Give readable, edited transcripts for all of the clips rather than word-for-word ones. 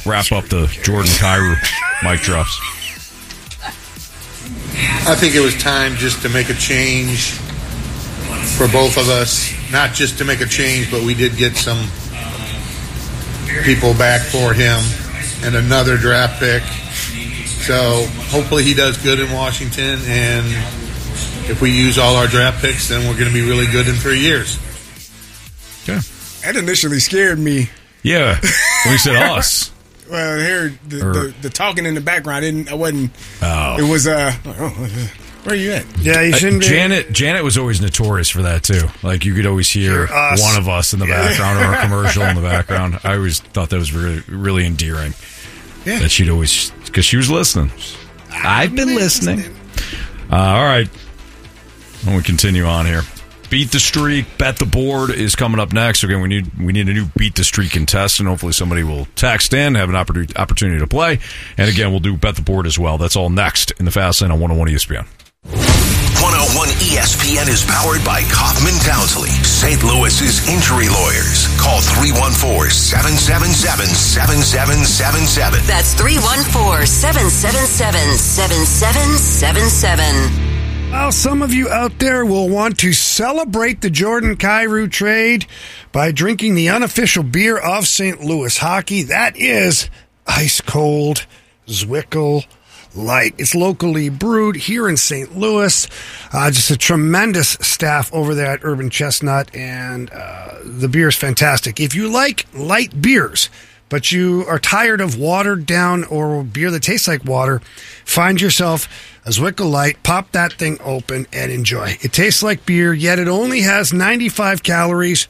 wrap up the Jordan Kyrou mic drops? I think it was time just to make a change for both of us. Not just to make a change, but we did get some people back for him and another draft pick. So hopefully he does good in Washington, and if we use all our draft picks, then we're going to be really good in 3 years. Yeah. That initially scared me. Yeah. When you said us. Well, here the talking in the background. It was where are you at? Yeah, you shouldn't be. Janet was always notorious for that too. Like you could always hear one of us in the background or a commercial in the background. I always thought that was really, really endearing. Yeah. That she'd always, because she was listening. I've been listening. All right. When we continue on here. Beat the Streak, Bet the Board is coming up next. Again, we need a new Beat the Streak contestant. Hopefully somebody will text in, have an opportunity to play. And again, we'll do Bet the Board as well. That's all next in the Fast Lane on 101 ESPN. 101 ESPN is powered by Kaufman Townsley, St. Louis's injury lawyers. Call 314-777-7777. That's 314-777-7777. Well, some of you out there will want to celebrate the Jordan Kyrou trade by drinking the unofficial beer of St. Louis hockey. That is ice cold Zwickel Light. It's locally brewed here in St. Louis. Just a tremendous staff over there at Urban Chestnut, and the beer is fantastic. If you like light beers, but you are tired of watered down or beer that tastes like water, find yourself a Zwickel Light. Pop that thing open and enjoy. It tastes like beer, yet it only has 95 calories,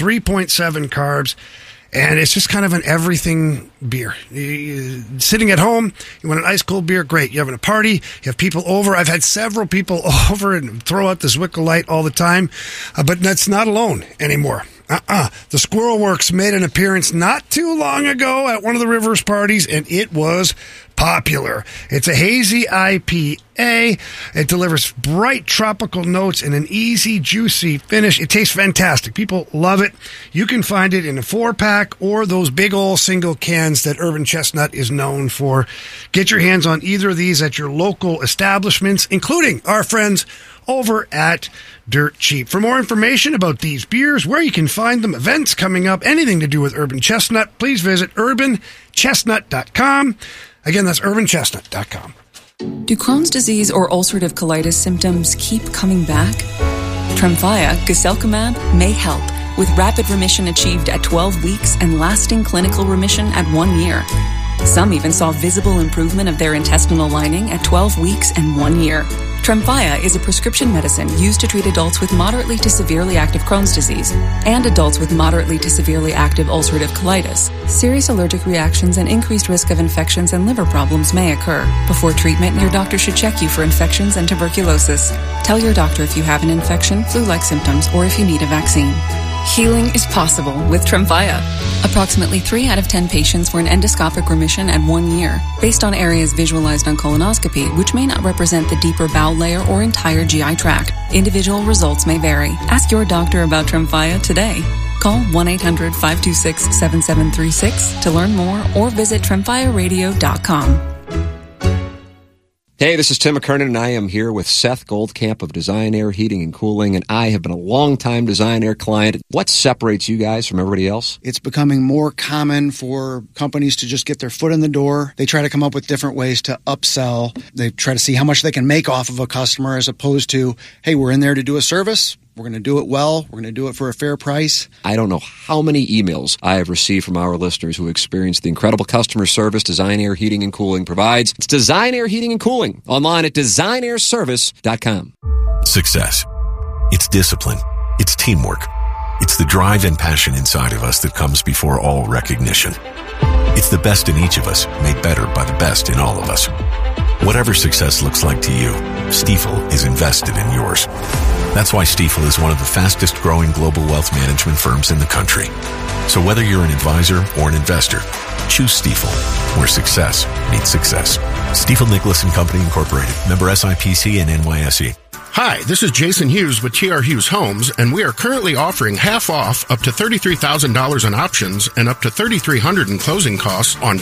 3.7 carbs, and it's just kind of an everything beer. Sitting at home, you want an ice cold beer, great. You're having a party, you have people over. I've had several people over and throw out the Zwickel Light all the time, but that's not alone anymore. The Squirrel Works made an appearance not too long ago at one of the Rivers parties, and it was popular. It's a hazy IPA. It delivers bright tropical notes and an easy, juicy finish. It tastes fantastic. People love it. You can find it in a 4-pack or those big old single cans that Urban Chestnut is known for. Get your hands on either of these at your local establishments, including our friends over at Dirt Cheap. For more information about these beers, where you can find them, events coming up, anything to do with Urban Chestnut, please visit urbanchestnut.com. Again, that's urbanchestnut.com. Do Crohn's disease or ulcerative colitis symptoms keep coming back? Tremfya, guselkumab, may help, with rapid remission achieved at 12 weeks and lasting clinical remission at 1 year. Some even saw visible improvement of their intestinal lining at 12 weeks and 1 year. Tremfya is a prescription medicine used to treat adults with moderately to severely active Crohn's disease and adults with moderately to severely active ulcerative colitis. Serious allergic reactions and increased risk of infections and liver problems may occur. Before treatment, your doctor should check you for infections and tuberculosis. Tell your doctor if you have an infection, flu-like symptoms, or if you need a vaccine. Healing is possible with Tremfya. Approximately 3 out of 10 patients were in endoscopic remission at 1 year, based on areas visualized on colonoscopy, which may not represent the deeper bowel layer or entire GI tract. Individual results may vary. Ask your doctor about Tremfya today. Call 1-800-526-7736 to learn more or visit tremfyaradio.com. Hey, this is Tim McKernan, and I am here with Seth Goldcamp of Design Air Heating and Cooling, and I have been a long-time Design Air client. What separates you guys from everybody else? It's becoming more common for companies to just get their foot in the door. They try to come up with different ways to upsell. They try to see how much they can make off of a customer as opposed to, hey, we're in there to do a service. We're going to do it well. We're going to do it for a fair price. I don't know how many emails I have received from our listeners who experience the incredible customer service Design Air Heating and Cooling provides. It's Design Air Heating and Cooling, online at designairservice.com. Success. It's discipline. It's teamwork. It's the drive and passion inside of us that comes before all recognition. It's the best in each of us, made better by the best in all of us. Whatever success looks like to you, Stifel is invested in yours. That's why Stifel is one of the fastest growing global wealth management firms in the country. So whether you're an advisor or an investor, choose Stifel, where success meets success. Stifel Nicholas and Company Incorporated, member SIPC and NYSE. Hi, this is Jason Hughes with TR Hughes Homes, and we are currently offering half off up to $33,000 in options and up to $3,300 in closing costs on